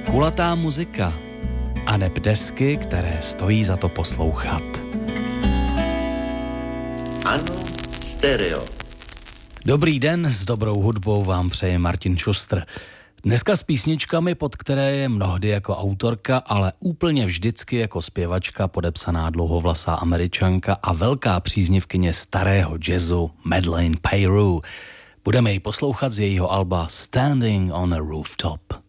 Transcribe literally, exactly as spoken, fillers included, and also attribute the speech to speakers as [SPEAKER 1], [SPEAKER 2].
[SPEAKER 1] Kulatá muzika a neb desky, které stojí za to poslouchat.
[SPEAKER 2] Ano, stereo.
[SPEAKER 1] Dobrý den, s dobrou hudbou vám přeje Martin Šustr. Dneska s písničkami, pod které je mnohdy jako autorka, ale úplně vždycky jako zpěvačka podepsaná dlouhovlasá Američanka a velká příznivkyně starého jazzu Madeleine Peyrou. Budeme ji poslouchat z jejího alba Standing on a Rooftop.